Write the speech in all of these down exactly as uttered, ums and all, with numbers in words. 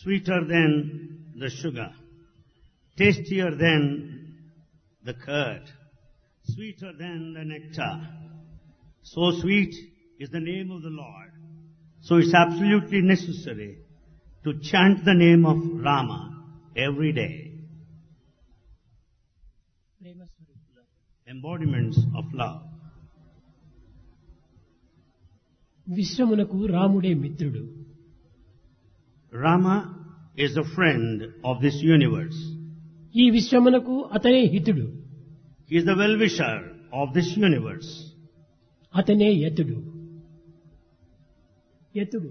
sweeter than the sugar, tastier than the curd, sweeter than the nectar. So sweet is the name of the Lord. So it's absolutely necessary to chant the name of Rama every day. Embodiments of love. విశ్వమునకు రాముడే మిత్రుడు. Rama is a friend of this universe. ఈ విశ్వమునకు అతనే హితుడు. He is the well-wisher of this universe. అతనే యతుడు. యతుడు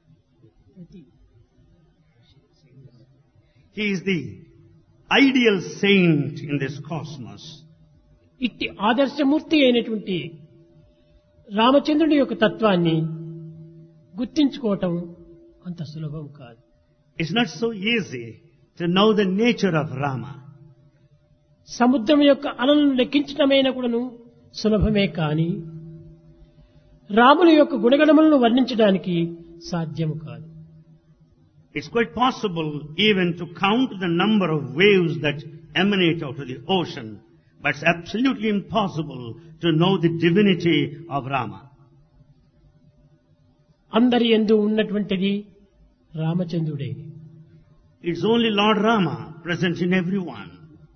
He is the ideal saint in this cosmos. ఇట్టి ఆదర్శమూర్తి అయినటువంటి రామచంద్రుని యొక్క తత్వాన్ని గుర్తించుకోవటం అంత సులభం కాదు. It's not so easy to know the nature of Rama. సముద్రం యొక్క అలలను లెక్కించటమైనా కూడాను సులభమే కాని రాముని యొక్క గుణగణములను వర్ణించడానికి సాధ్యము కాదు. It's quite possible even to count the number of waves that emanate out of the ocean, but it's absolutely impossible to know the divinity of Rama. అందరి యందు ఉన్నటువంటిది రామచంద్రుడే. It's only Lord Rama present in everyone.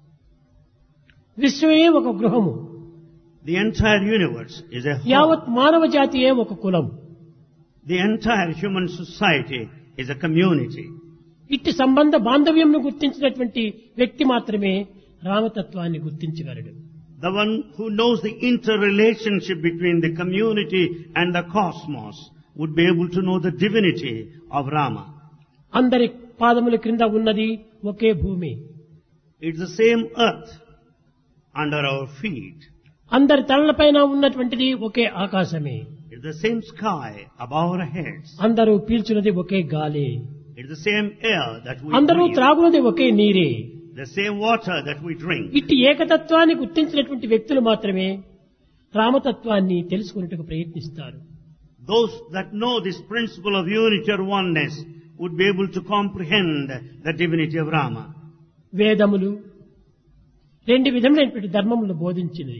విశ్వమే ఒక గృహము. The entire universe is a యావత్ home. మానవ జాతియే ఒక కులం. The entire human society is a community. ఇట్టి సంబంధ బాంధవ్యంను గుర్తించినటువంటి వ్యక్తి మాత్రమే రామతత్వాన్ని గుర్తించగలడు. The one who knows the interrelationship between the community and the cosmos would be able to know the divinity of Rama. అందరి పాదముల క్రింద ఉన్నది ఒకే భూమి. It's the same earth under our feet. అందరి తలలపైన ఉన్నటువంటిది ఒకే ఆకాశమే. It's the same sky above our heads. అందరూ పీల్చున్నది ఒకే గాలి. It's the same air that we అందరూ breathe. త్రాగున్నది ఒకే నీరే. The same water that we drink. ఇట్టి ఏకతత్వాన్ని గుర్తించినటువంటి వ్యక్తులు మాత్రమే రామతత్వాన్ని తెలుసుకున్నట్టుకు ప్రయత్నిస్తారు. Those that know this principle of unity or oneness would be able to comprehend the divinity of Rama. వేదములు రెండు విధములైనటువంటి ధర్మములను బోధించినవి.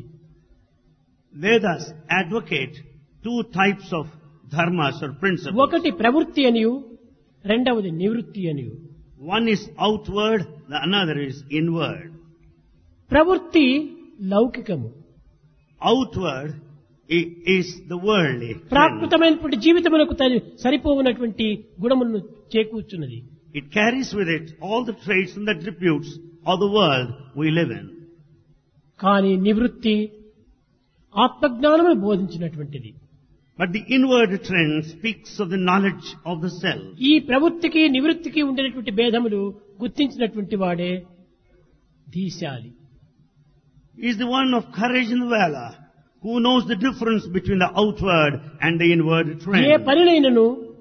Vedas advocate two types of dharmas or principles. ఒకటి ప్రవృత్తి అనియు రెండవది నివృత్తి అనియు. One is outward, the another is inward. ప్రవృత్తి లౌకికము. Outward i- is the worldly. trend. ప్రాకృతమైనటువంటి జీవితమునకు తని సరిపోవునటువంటి గుణములను చేకూర్చున్నది. It carries with it all the traits and the attributes of the world we live in. కానీ నివృత్తి ఆత్మజ్ఞానమును బోధించినటువంటిది. But the inward trend speaks of the knowledge of the self. ఈ ప్రవృత్తికి నివృత్తికి ఉండేటువంటి భేదములు గుర్తించినటువంటి వాడే ధీశాలి. He is the one of courage and valor who knows the difference between the outward and the inward A trend. పనినైనను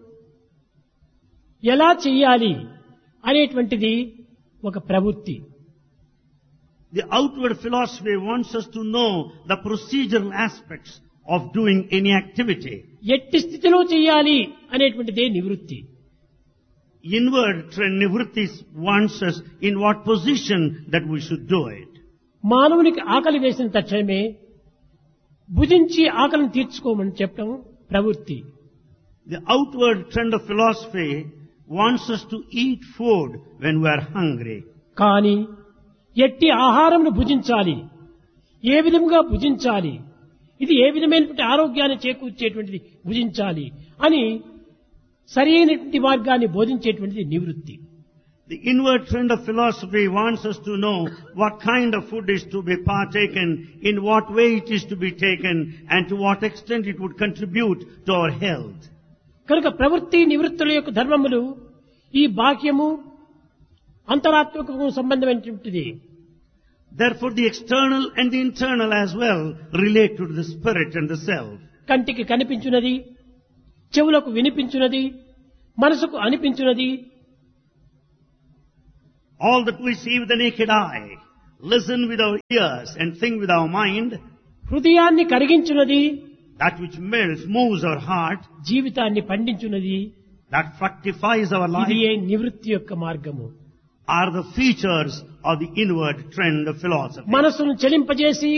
ఎలా చెయ్యాలి అనేటువంటిది ఒక ప్రవృత్తి. The outward philosophy wants us to know the procedural aspects of doing any activity. ఎట్టి స్థితిలో చెయ్యాలి అనేటువంటిదే నివృత్తి. Inward trend, nivritti, wants us in what position that we should do it. మానవునికి ఆకలి వేసిన తక్షణమే భుజించి ఆకలిని తీర్చుకోమని చెప్పడం ప్రవృత్తి. The outward trend of philosophy wants us to eat food when we are hungry. కానీ ఎట్టి ఆహారంను భుజించాలి, ఏ విధముగా భుజించాలి, ఇది ఏ విధమైనటువంటి ఆరోగ్యాన్ని చేకూర్చేటువంటిది భుజించాలి అని సరి అయినటువంటి మార్గాన్ని బోధించేటువంటిది నివృత్తి. The inward trend of philosophy wants us to know what kind of food is to be partaken, in what way it is to be taken, and to what extent it would contribute to our health. కనుక ప్రవృత్తి నివృత్తుల యొక్క ధర్మములు ఈ బాహ్యము అంతరాత్మకము సంబంధమైనటువంటిది. Therefore, the external and the internal as well relate to the spirit and the self. కంటికి కనిపించున్నది, చెవులకు వినిపించున్నది, మనసుకు అనిపించున్నది, All that we see with the naked eye, listen with our ears, and think with our mind, హృదయాన్ని కరిగించున్నది, that which melts, moves our heart, జీవితాన్ని పండించున్నది, that fructifies our life, ఇది నివృత్తి యొక్క మార్గము. are the features of the inward trend of philosophy. మనసును చలింపజేసి,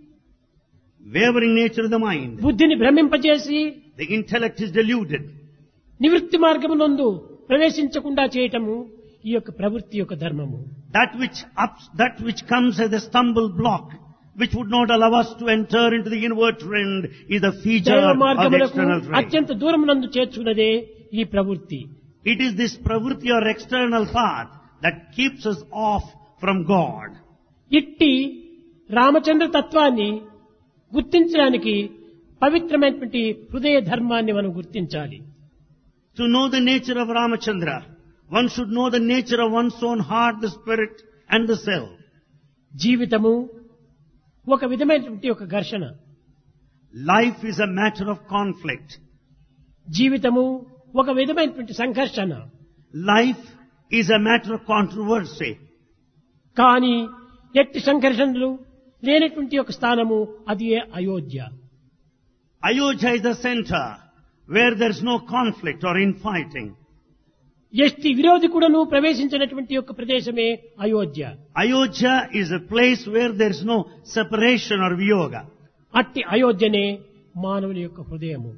Wavering nature of the mind. బుద్ధిని భ్రమింపజేసి, The intellect is deluded. నివృత్తి మార్గమునందు ప్రవేశించకుండా చేయటము ఈ యొక్క ప్రవృత్తి యొక్క ధర్మము. That which ups, that which comes as a stumble block, which would not allow us to enter into the inward trend, is the feature దైవ of the మార్గములకు external trend. అత్యంత దూరమునందు చేర్చుకున్నదే ఈ ప్రవృత్తి. It is this pravritti or external path that keeps us off from God. ఇట్టి రామచంద్ర తత్వాన్ని గుర్తించడానికి పవిత్రమైనటువంటి హృదయ ధర్మాన్ని మనం గుర్తించాలి. To know the nature of Ramachandra, one should know the nature of one's own heart, the spirit and the self. జీవితము ఒక విధమైనటువంటి ఒక ఘర్షణ. Life is a matter of conflict. జీవితము ఒక విధమైనటువంటి సంఘర్షణ. Life is a matter of controversy. కానీ ఎట్టి సంఘర్షణలు లేనటువంటి ఒక స్థానము అది Ayodhya. Ayodhya is the center where there is no conflict or infighting. ఎట్టి విరోధి కూడాను ప్రవేశించినటువంటి యొక్క ప్రదేశమే Ayodhya. Ayodhya is a place where there is no separation or viyoga. అట్టి అయోధ్యనే మానవుని యొక్క హృదయము.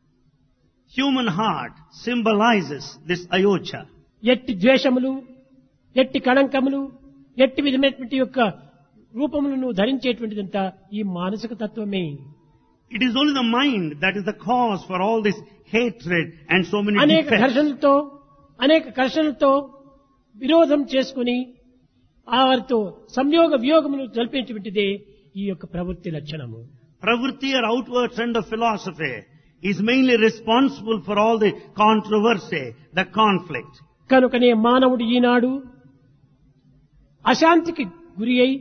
Human heart symbolizes this Ayodhya. ఎట్టి ద్వేషములు, ఎట్టి కళంకములు, ఎట్టి విధమైనటువంటి యొక్క రూపములను ధరించేటువంటిదంతా ఈ మానసిక తత్వమే. It is only the mind that is the cause for all this hatred and so many అనేక defects. ఘర్షణలతో అనేక ఘర్షణలతో విరోధం చేసుకుని వారితో సంయోగ వియోగములు జరిపేటువంటిదే ఈ యొక్క ప్రవృత్తి లక్షణము. Pravritti or outward trend of philosophy is mainly responsible for all the controversy, the conflict. కనుకనే మానవుడు ఈనాడు అశాంతికి గురి అయి,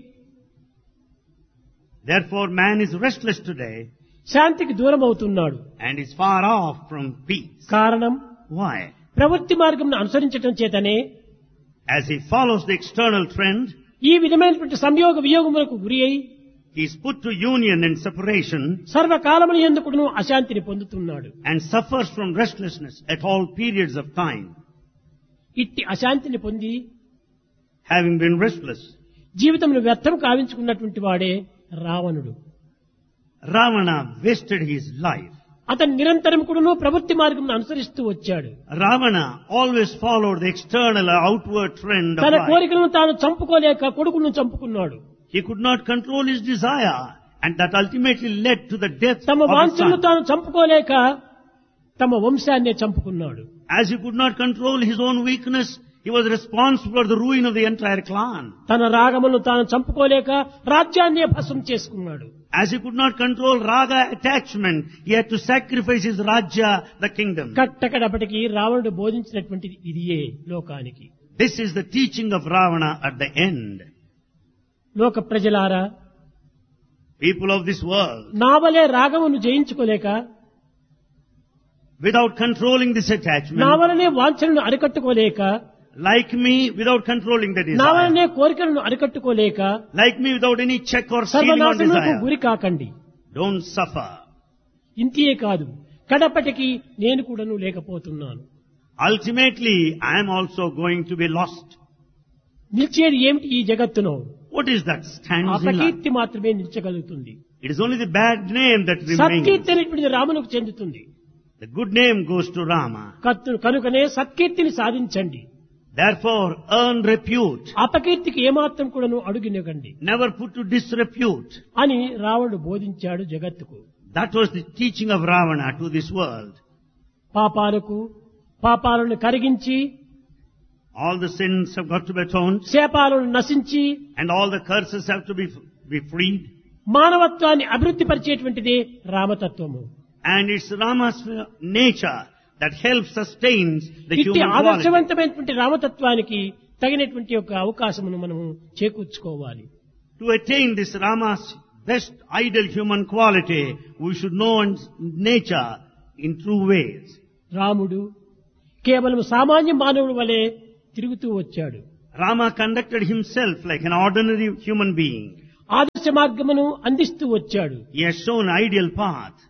Therefore man is restless today శాంతికి దూరం అవుతున్నాడు. and is far off from peace. కారణం Why? ప్రవృత్తి మార్గం అనుసరించటం చేతనే As he follows the external trend, ఈ విధమైనటువంటి సంయోగ వియోగములకు గురి అయి he is put to union and separation సర్వకాలముల యందుకును అశాంతిని పొందుతున్నాడు. and suffers from restlessness at all periods of time. ఇట్టి అశాంతిని పొంది Having been restless, జీవితంలో వ్యర్థం కావించుకున్నటువంటి వాడే రావణుడు. Ravana wasted his life. అతను నిరంతరం కూడాను ప్రవృత్తి మార్గం అనుసరిస్తూ వచ్చాడు. Ravana always followed the external or outward trend of తన life. కోరికలను తాను చంపుకోలేక కొడుకులను చంపుకున్నాడు. He could not control his desire, and that ultimately led to the death తమ of his వాంఛలను son. తాను చంపుకోలేక తమ వంశాన్నే చంపుకున్నాడు. As he could not control his own weakness, he was responsible for the ruin of the entire clan. తన రాగములను తాను చంపుకోలేక రాజ్యాన్నే భస్మం చేసుకున్నాడు. As he could not control raga attachment, he had to sacrifice his rajya, the kingdom. కట్టకడపటికి రావణుడు బోధించినటువంటిది ఇదియే లోకానికి. This is the teaching of Ravana at the end. లోక ప్రజలారా, People of this world, నా వలే రాగమును జయించుకోలేక, without controlling this నా attachment, వలనే వాంఛలను అరికట్టుకోలేక, like me, without controlling the నా desire, వలనే కోరికలను అరికట్టుకోలేక like me, without any check or ceiling on సర్వనాశనకు desire, గురి కాకండి. don't suffer. ఇంతే కాదు, కడపటికి నేను కూడాను లేకపోతున్నాను. Ultimately, I am also going to be lost. నిలిచేది ఏమిటి ఈ జగత్తులో? What is that stands in life? అపకీర్తి మాత్రమే నిలిచగలుగుతుంది. It is only the bad name that సత్కీర్తి remains. అనేటువంటిది రామునికి చెందుతుంది. The good name goes to Rama. కత్తు- కనుకనే సత్కీర్తిని సాధించండి. Therefore, earn repute. అపకీర్తికి ఏమాత్రం కూడాను అడుగునివ్వకండి Never put to disrepute. అని రావణుడు బోధించాడు జగత్తుకు. That was the teaching of Ravana to this world. పాపాలకు పాపాలను కరిగించి, All the sins have got to be atoned, శాపాలను నశించి, and all the curses have to be, be freed. మానవత్వాన్ని అభివృద్ధి పరిచేటువంటిదే రామతత్వము. And it's Rama's nature that helps sustains the ఇట్టి human quality. ఆదర్శవంతమైనటువంటి రామతత్వానికి తగినటువంటి యొక్క అవకాశమును మనము చేకూర్చుకోవాలి. To attain this Rama's best ideal human quality, we should know one's nature in true ways. రాముడు కేవలం సామాన్య మానవుడి వలె తిరుగుతూ వచ్చాడు. Rama conducted himself like an ordinary human being. ఆదర్శ మార్గమును అందిస్తూ వచ్చాడు. He has shown ideal path.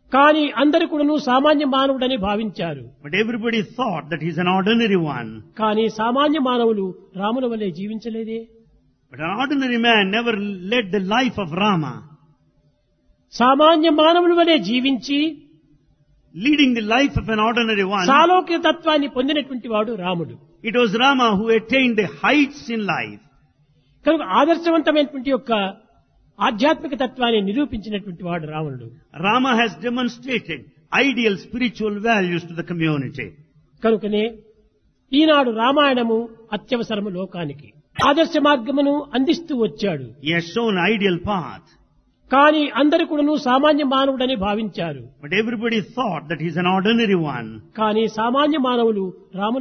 కానీ అందరు కూడాను సామాన్య మానవుడని భావించారు. But everybody thought that he's an ordinary one. కానీ సామాన్య మానవులు రాముల వలె జీవించలేదే. But an ordinary man never led the life of Rama. సామాన్య మానవుల వలె జీవించి Leading the life of an ordinary one. సాలోక్య తత్వాన్ని పొందినటువంటి వాడు రాముడు. It was Rama who attained the heights in life. కనుక ఆదర్శవంతమైనటువంటి యొక్క ఆధ్యాత్మిక తత్వాన్ని నిరూపించినటువంటి వాడు రావణుడు. Rama has demonstrated ideal spiritual values to the community. కనుకనే ఈనాడు రామాయణము అత్యవసరము లోకానికి. ఆదర్శ మార్గమును అందిస్తూ వచ్చాడు. He has shown ideal path. కానీ అందరు కూడాను సామాన్య మానవుడని భావించారు. But everybody thought that he's an ordinary one. కానీ సామాన్య మానవులు రాముల